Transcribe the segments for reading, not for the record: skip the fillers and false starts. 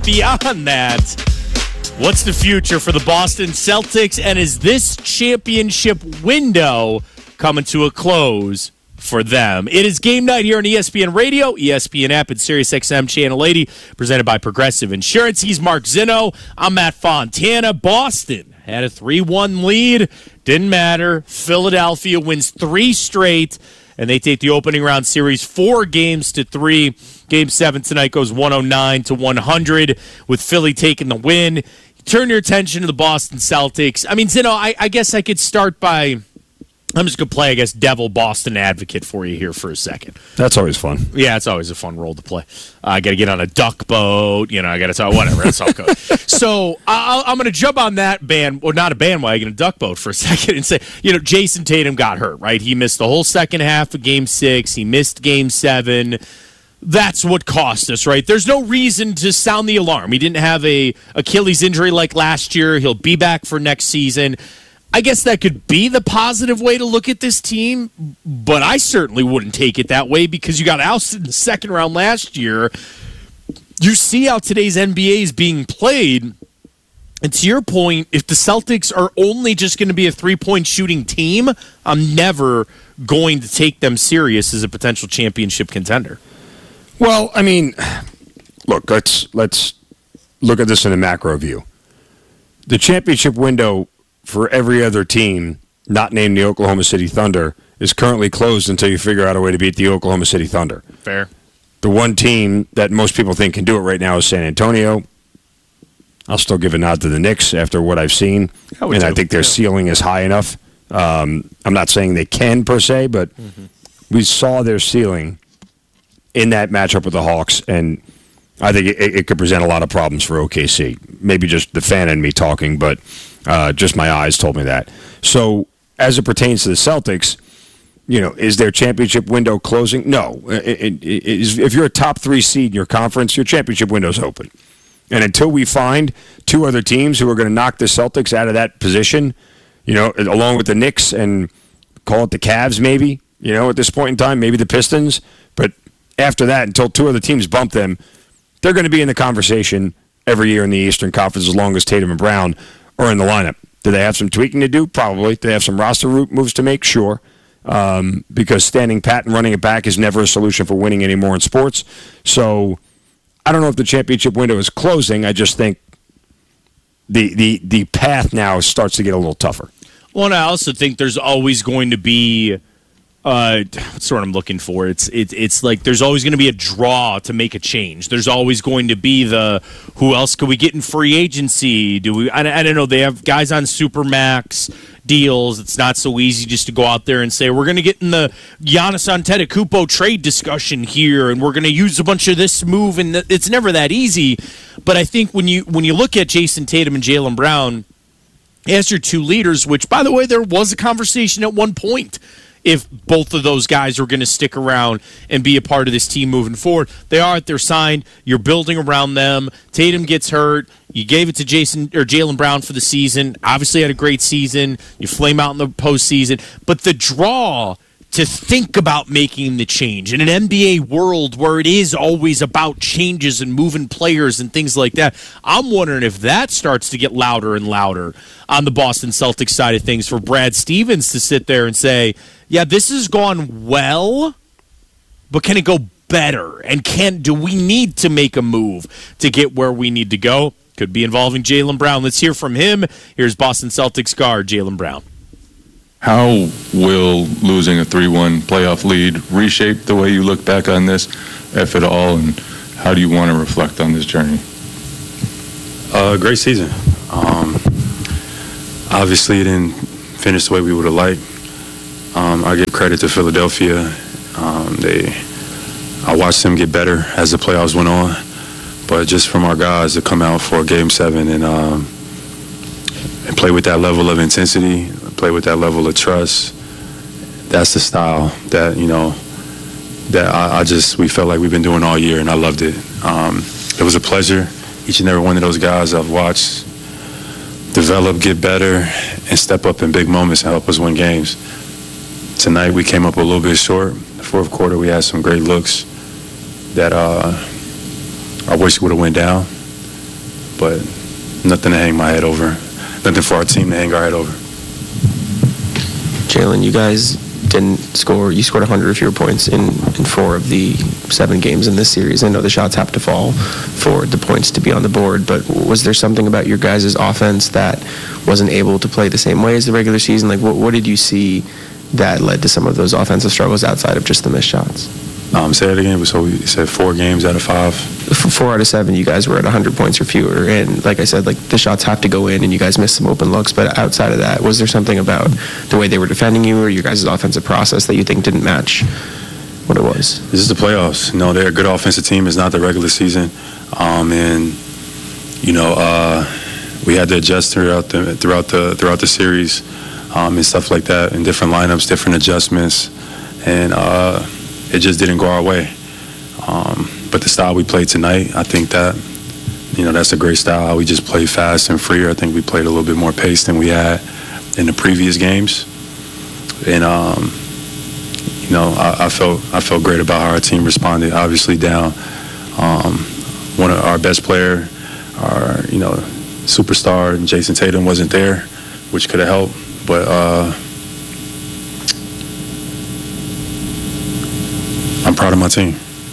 beyond that, what's the future for the Boston Celtics, and is this championship window coming to a close for them? It is game night here on ESPN Radio, ESPN app, and SiriusXM Channel 80, presented by Progressive Insurance. He's Mark Zinno. I'm Matt Fontana. Boston had a 3-1 lead. Didn't matter. Philadelphia wins 3 straight, and they take the opening round series 4-3. Game 7 tonight goes 109-100 with Philly taking the win. Turn your attention to the Boston Celtics. I mean, Zinno, I guess I could start by... I'm just going to play, Devil Boston advocate for you here for a second. That's always fun. Yeah, it's always a fun role to play. I got to get on a duck boat. I got to talk, whatever. That's all good. So I'm going to jump on that not a bandwagon, a duck boat for a second and say, Jason Tatum got hurt, right? He missed the whole second half of Game 6. He missed Game 7. That's what cost us, right? There's no reason to sound the alarm. He didn't have a Achilles injury like last year. He'll be back for next season. I guess that could be the positive way to look at this team, but I certainly wouldn't take it that way because you got ousted in the second round last year. You see how today's NBA is being played, and to your point, if the Celtics are only just going to be a three-point shooting team, I'm never going to take them serious as a potential championship contender. Well, I mean, look, let's look at this in a macro view. The championship window for every other team not named the Oklahoma City Thunder is currently closed until you figure out a way to beat the Oklahoma City Thunder. Fair. The one team that most people think can do it right now is San Antonio. I'll still give a nod to the Knicks after what I've seen, and I think their ceiling is high enough. I'm not saying they can per se, but we saw their ceiling in that matchup with the Hawks, and I think it could present a lot of problems for OKC. Maybe just the fan in me talking, but just my eyes told me that. So as it pertains to the Celtics, is their championship window closing? No. If you're a top 3 seed in your conference, your championship window's open. And until we find 2 other teams who are going to knock the Celtics out of that position, along with the Knicks and call it the Cavs maybe, at this point in time, maybe the Pistons. But after that, until 2 other teams bump them, they're going to be in the conversation every year in the Eastern Conference as long as Tatum and Brown are in the lineup. Do they have some tweaking to do? Probably. Do they have some roster moves to make? Sure. Because standing pat and running it back is never a solution for winning anymore in sports. So I don't know if the championship window is closing. I just think the path now starts to get a little tougher. Well, and I also think there's always going to be what's what I'm looking for. It's like there's always going to be a draw to make a change. There's always going to be who else could we get in free agency? Do we? I don't know. They have guys on Supermax deals. It's not so easy just to go out there and say we're going to get in the Giannis Antetokounmpo trade discussion here, and we're going to use a bunch of this move. And it's never that easy. But I think when you look at Jason Tatum and Jaylen Brown as your 2 leaders, which by the way there was a conversation at one point if both of those guys are going to stick around and be a part of this team moving forward. They are. They're signed. You're building around them. Tatum gets hurt. You gave it to Jaylen Brown for the season. Obviously had a great season. You flame out in the postseason. But the draw to think about making the change in an NBA world where it is always about changes and moving players and things like that, I'm wondering if that starts to get louder and louder on the Boston Celtics side of things for Brad Stevens to sit there and say, yeah, this has gone well, but can it go better? And do we need to make a move to get where we need to go? Could be involving Jaylen Brown. Let's hear from him. Here's Boston Celtics guard Jaylen Brown. How will losing a 3-1 playoff lead reshape the way you look back on this, if at all, and how do you want to reflect on this journey? Great season. Obviously, it didn't finish the way we would have liked. I give credit to Philadelphia. I watched them get better as the playoffs went on, but just from our guys to come out for Game 7 and play with that level of intensity, play with that level of trust, that's the style that, we felt like we've been doing all year, and I loved it. It was a pleasure. Each and every one of those guys I've watched develop, get better, and step up in big moments and help us win games. Tonight we came up a little bit short. The fourth quarter we had some great looks that I wish would have went down. but nothing to hang my head over. Nothing for our team to hang our head over. Jalen, you guys didn't score. You scored 100 or fewer points in 4 of the 7 games in this series. I know the shots have to fall for the points to be on the board, but was there something about your guys' offense that wasn't able to play the same way as the regular season? Like, what did you see that led to some of those offensive struggles outside of just the missed shots? Say it again. So we said 4 games out of 5. 4 out of 7, you guys were at 100 points or fewer. And like I said, like the shots have to go in, and you guys missed some open looks. But outside of that, was there something about the way they were defending you or your guys' offensive process that you think didn't match what it was? This is the playoffs. You know, they're a good offensive team. It's not the regular season. And you know, we had to adjust throughout the series and stuff like that, and different lineups, different adjustments, and it just didn't go our way. But the style we played tonight, I think that, you know, that's a great style. We just played fast and freer. I think we played a little bit more pace than we had in the previous games. And, you know, I felt great about how our team responded. Obviously down one of our best player, our, you know, superstar, Jason Tatum, wasn't there, which could have helped. But I'm proud of my team.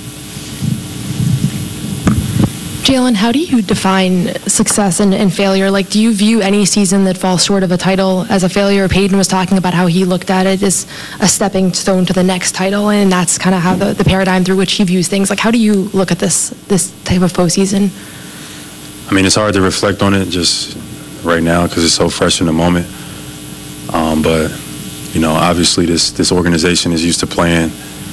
Jalen, how do you define success and failure? Like, do you view any season that falls short of a title as a failure? Peyton was talking about how he looked at it as a stepping stone to the next title, and that's kind of how the paradigm through which he views things. Like, how do you look at this type of postseason? I mean, it's hard to reflect on it just right now because it's so fresh in the moment. But, you know, obviously this organization is used to playing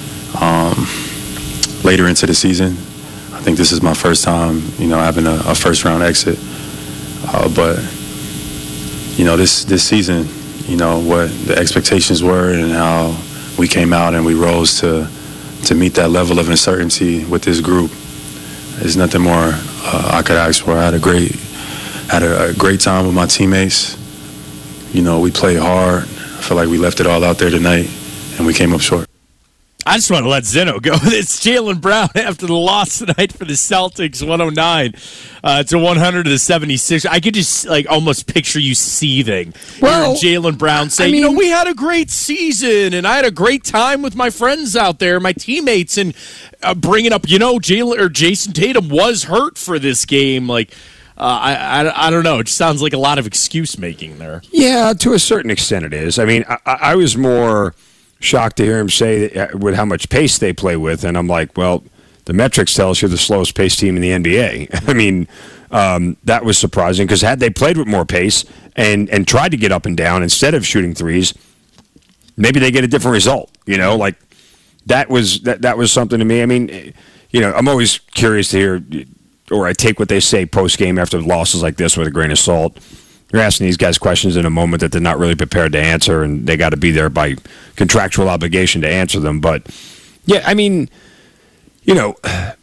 later into the season. I think this is my first time, you know, having a first-round exit. But, you know, this season, you know, what the expectations were and how we came out and we rose to meet that level of uncertainty with this group is nothing more I could ask for. I had a great time with my teammates. You know, we played hard. I feel like we left it all out there tonight, and we came up short. I just want to let Zeno go. It's Jaylen Brown after the loss tonight for the Celtics, 109 to 100 to 76. I could just like almost picture you seething. Well, Jaylen Brown saying, you know, we had a great season, and I had a great time with my friends out there, my teammates, and bringing up, you know, Jason Tatum was hurt for this game. Like, I don't know. It just sounds like a lot of excuse making there. Yeah, to a certain extent it is. I mean, I was more shocked to hear him say that, with how much pace they play with, and I'm like, well, the metrics tell us you're the slowest pace team in the NBA. I mean, that was surprising because had they played with more pace and tried to get up and down instead of shooting threes, maybe they get a different result. You know, like that was something to me. I mean, you know, I'm always curious to hear, or I take what they say post game after losses like this with a grain of salt. You're asking these guys questions in a moment that they're not really prepared to answer, and they got to be there by contractual obligation to answer them. But, yeah, I mean, you know,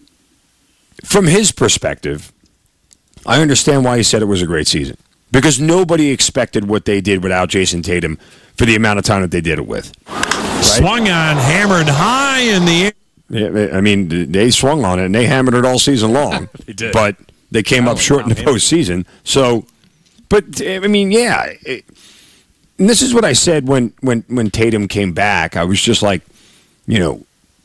from his perspective, I understand why he said it was a great season. Because nobody expected what they did without Jason Tatum for the amount of time that they did it with. Right? Swung on, hammered high in the air. Yeah, I mean, they swung on it, and they hammered it all season long. They did. But they came up short in the postseason. So... But, I mean, yeah, and this is what I said when Tatum came back. I was just like, you know,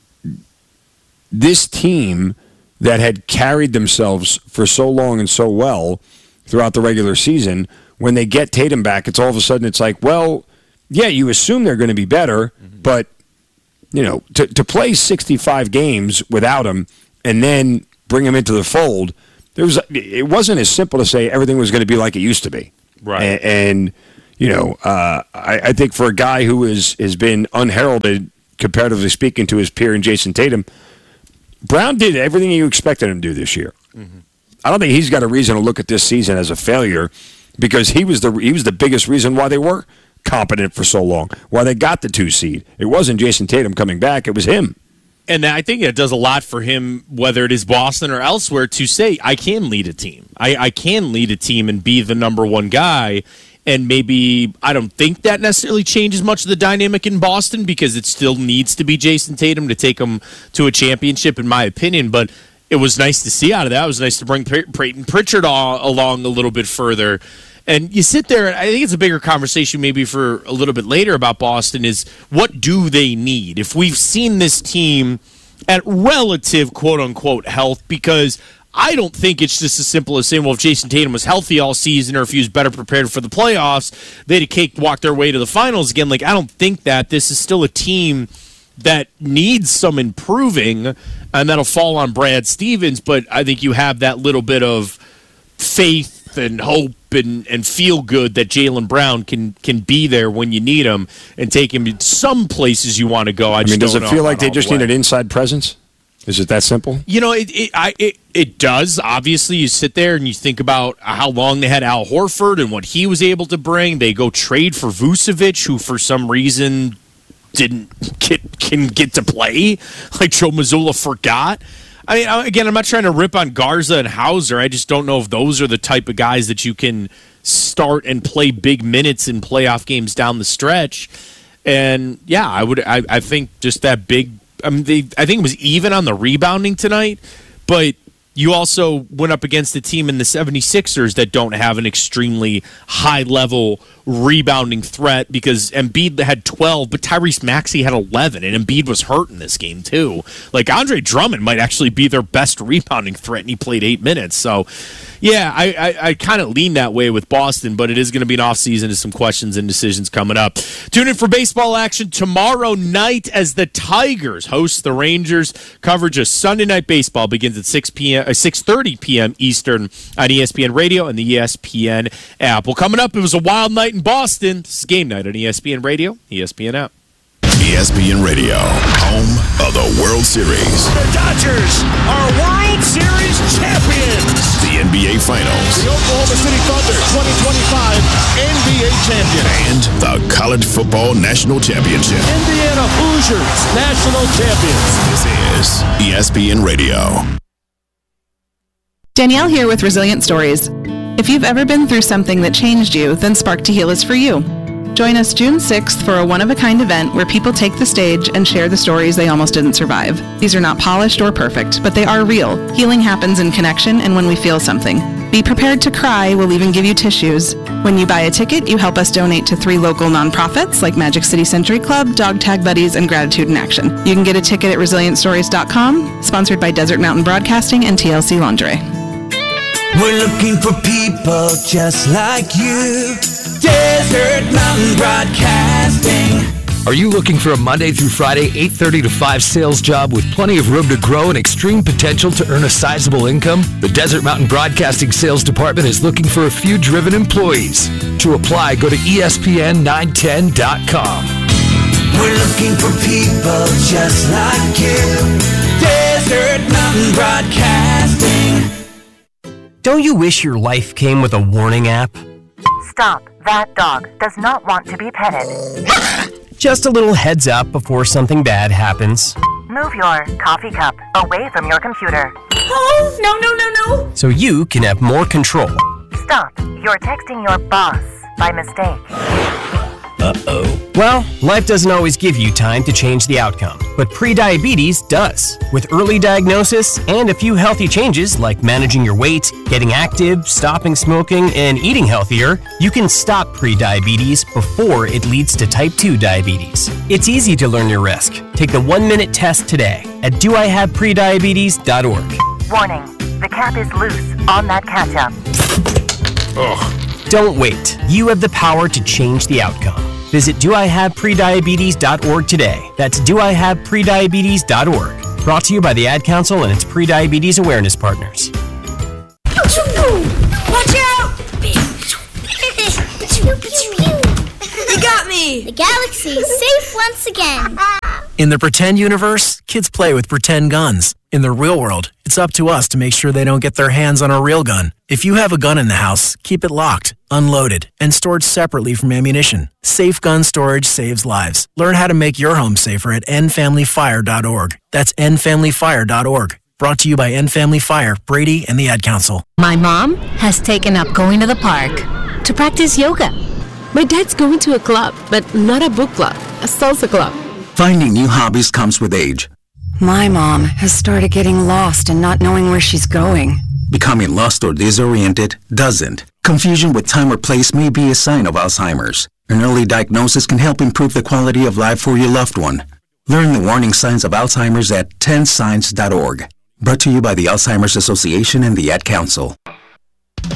this team that had carried themselves for so long and so well throughout the regular season, when they get Tatum back, it's all of a sudden it's like, well, yeah, you assume they're going to be better, but, you know, to play 65 games without him and then bring him into the fold, it wasn't as simple to say everything was going to be like it used to be. Right. And you know, I think for a guy who has been unheralded, comparatively speaking, to his peer in Jason Tatum, Brown did everything you expected him to do this year. Mm-hmm. I don't think he's got a reason to look at this season as a failure because he was the biggest reason why they were competent for so long, why they got the 2 seed. It wasn't Jason Tatum coming back, it was him. And I think it does a lot for him, whether it is Boston or elsewhere, to say, I can lead a team. I can lead a team and be the number one guy. And maybe I don't think that necessarily changes much of the dynamic in Boston because it still needs to be Jason Tatum to take them to a championship, in my opinion. But it was nice to see out of that. It was nice to bring Peyton Pritchard along a little bit further. And you sit there, and I think it's a bigger conversation maybe for a little bit later about Boston is what do they need? If we've seen this team at relative quote-unquote health, because I don't think it's just as simple as saying, well, if Jason Tatum was healthy all season or if he was better prepared for the playoffs, they'd have cakewalked their way to the finals again. Like, I don't think that. This is still a team that needs some improving, and that'll fall on Brad Stevens, but I think you have that little bit of faith and hope and feel good that Jaylen Brown can be there when you need him and take him to some places you want to go. I mean, does it feel like they just need an inside presence? Is it that simple? You know, it does. Obviously, you sit there and you think about how long they had Al Horford and what he was able to bring. They go trade for Vucevic, who for some reason didn't get to play. Like Joe Mazzulla forgot. I mean, again, I'm not trying to rip on Garza and Hauser. I just don't know if those are the type of guys that you can start and play big minutes in playoff games down the stretch. And yeah, I think just that big. I mean, I think it was even on the rebounding tonight, but you also went up against a team in the 76ers that don't have an extremely high-level rebounding threat because Embiid had 12, but Tyrese Maxey had 11, and Embiid was hurt in this game too. Like, Andre Drummond might actually be their best rebounding threat, and he played 8 minutes. So, yeah, I kind of lean that way with Boston, but it is going to be an offseason with some questions and decisions coming up. Tune in for baseball action tomorrow night as the Tigers host the Rangers. Coverage of Sunday Night Baseball begins at 6:30 p.m. Eastern on ESPN Radio and the ESPN app. Well, coming up, it was a wild night in Boston. This is Game Night on ESPN Radio, ESPN app. ESPN Radio, home of the World Series. The Dodgers are World Series champions. The NBA Finals. The Oklahoma City Thunder 2025 NBA champion. And the College Football National Championship. Indiana Hoosiers national champions. This is ESPN Radio. Danielle here with Resilient Stories. If you've ever been through something that changed you, then Spark to Heal is for you. Join us June 6th for a one-of-a-kind event where people take the stage and share the stories they almost didn't survive. These are not polished or perfect, but they are real. Healing happens in connection and when we feel something. Be prepared to cry, we'll even give you tissues. When you buy a ticket, you help us donate to 3 local nonprofits like Magic City Century Club, Dog Tag Buddies, and Gratitude in Action. You can get a ticket at resilientstories.com, sponsored by Desert Mountain Broadcasting and TLC Lingerie. We're looking for people just like you. Desert Mountain Broadcasting. Are you looking for a Monday through Friday, 8:30 to 5 sales job with plenty of room to grow and extreme potential to earn a sizable income? The Desert Mountain Broadcasting Sales Department is looking for a few driven employees. To apply, go to ESPN910.com. We're looking for people just like you. Desert Mountain Broadcasting. Don't you wish your life came with a warning app? Stop. That dog does not want to be petted. Just a little heads up before something bad happens. Move your coffee cup away from your computer. Oh, no. So you can have more control. Stop. You're texting your boss by mistake. Uh-oh. Well, life doesn't always give you time to change the outcome, but prediabetes does. With early diagnosis and a few healthy changes like managing your weight, getting active, stopping smoking, and eating healthier, you can stop prediabetes before it leads to type 2 diabetes. It's easy to learn your risk. Take the 1-minute test today at doihaveprediabetes.org. Warning, the cap is loose on that ketchup. Ugh. Don't wait. You have the power to change the outcome. Visit doihaveprediabetes.org today. That's doihaveprediabetes.org. Brought to you by the Ad Council and its pre-diabetes awareness partners. Watch out! You got me! The galaxy is safe once again. In the pretend universe, kids play with pretend guns. In the real world, it's up to us to make sure they don't get their hands on a real gun. If you have a gun in the house, keep it locked, unloaded, and stored separately from ammunition. Safe gun storage saves lives. Learn how to make your home safer at endfamilyfire.org. That's endfamilyfire.org. Brought to you by End Family Fire, Brady, and the Ad Council. My mom has taken up going to the park to practice yoga. My dad's going to a club, but not a book club, a salsa club. Finding new hobbies comes with age. My mom has started getting lost and not knowing where she's going. Becoming lost or disoriented doesn't. Confusion with time or place may be a sign of Alzheimer's. An early diagnosis can help improve the quality of life for your loved one. Learn the warning signs of Alzheimer's at 10signs.org. Brought to you by the Alzheimer's Association and the Ad Council.